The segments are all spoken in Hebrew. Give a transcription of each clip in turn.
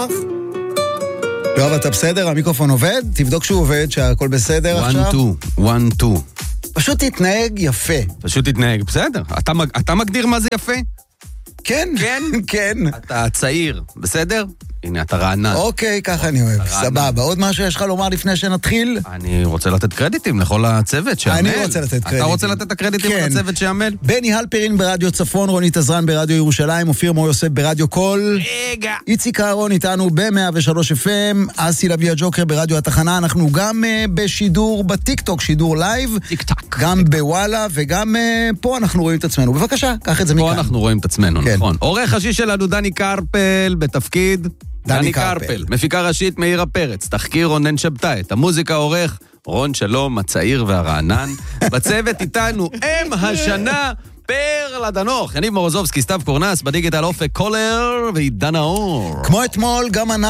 יואב, אתה בסדר? המיקרופון עובד? תבדוק שהוא עובד, שהכל בסדר עכשיו. 1-2. פשוט תתנהג יפה. פשוט תתנהג, בסדר. אתה מגדיר מה זה יפה? כן, כן? כן. אתה צעיר, בסדר? הנה, אתה רענן. אוקיי, ככה אני אוהב. סבבה. עוד משהו יש לך לומר לפני שנתחיל? אני רוצה לתת קרדיטים לכל הצוות שעמל. אני רוצה לתת קרדיטים. אתה רוצה לתת את הקרדיטים לצוות שעמל? בני הלפרין ברדיו צפון, רונית עזרן ברדיו ירושלים, אופיר מור יוסף ברדיו קול. רגע. איציק אהרון איתנו ב-103 FM, אסי לוי הג'וקר ברדיו התחנה. אנחנו גם בשידור בטיקטוק, שידור לייב. טיק-טק. גם בוואלה, וגם פה אנחנו רואים את עצמנו. בבקשה, קח את זה מכאן. פה אנחנו רואים את עצמנו, נכון. עורך השישי שלנו דני קרפל, בתפקיד דני קרפל. מפיקה ראשית מאירה פרץ, תחקיר רונן שבתאי, את המוזיקה עורך רון שלום, הצעיר והרענן. בצוות איתנו אם השנה פרלה דנוך, יניב מורוזובסקי, סתיו קורנס, בדיגיטל אופק קולר ועידן האור. כמו אתמול,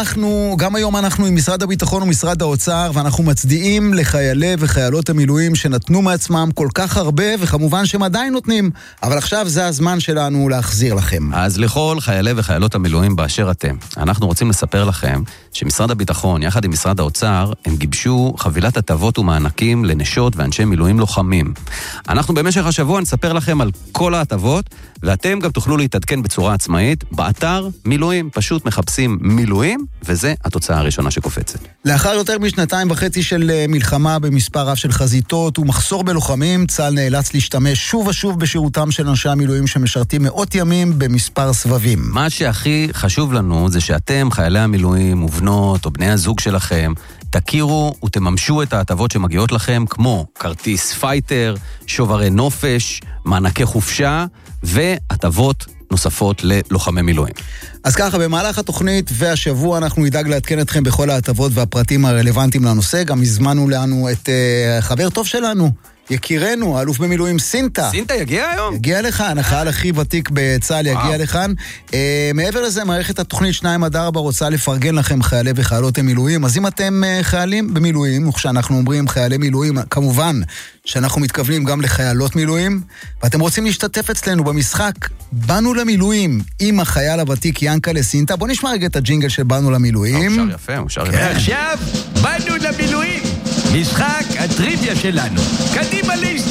גם היום אנחנו עם משרד הביטחון ומשרד האוצר, ואנחנו מצדיעים לחיילי וחיילות המילואים שנתנו מעצמם כל כך הרבה, וכמובן שהם עדיין נותנים. אבל עכשיו זה הזמן שלנו להחזיר לכם. אז לכל חיילי וחיילות המילואים באשר אתם, אנחנו רוצים לספר לכם שמשרד הביטחון, יחד עם משרד האוצר, הם גיבשו חבילת הטבות ומענקים לנשות ואנשי מילואים לוחמים. אנחנו במשך השבוע נספר לכם על כל ההטבות, ואתם גם תוכלו להתעדכן בצורה עצמאית באתר מילואים, פשוט מחפשים מילואים, וזה התוצאה הראשונה שקופצת. לאחר יותר מ2.5 של מלחמה במספר רב של חזיתות ומחסור בלוחמים, צה"ל נאלץ להשתמש שוב ושוב בשירותם של אנשי המילואים שמשרתים מאות ימים במספר סבבים. מה שהכי חשוב לנו זה שאתם, חיילי המילואים ובנות או בני הזוג שלכם, תכירו ותממשו את ההטבות שמגיעות לכם, כמו כרטיס פייטר, שוברי נופש, מענקי חופשה והטבות נוספות ללוחמי מילואים. אז ככה, במהלך התוכנית והשבוע אנחנו נדאג לעדכן אתכם בכל ההטבות והפרטים הרלוונטיים לנושא. גם הזמנו לנו את חבר טוב שלנו, יקירנו, האלוף במילואים סינטה. סינטה יגיע היום? יגיע לכאן, החייל הכי ותיק בצה"ל יגיע לכאן. מעבר לזה, מערכת התוכנית 2-4 רוצה לפרגן לכם חיילי וחיילות המילואים. אז אם אתם חיילים במילואים, וכשאנחנו אומרים חיילי מילואים, כמובן שאנחנו מתכוונים גם לחיילות מילואים, ואתם רוצים להשתתף אצלנו במשחק באנו למילואים עם החייל הוותיק ינקלה סינטה. בוא נשמע רגע את הג'ינגל של באנו למילואים. הוא שר יפה, הוא שר יפה. עכשיו באנו למילואים, משחק הטריוויה שלנו. קדימה להסתכל.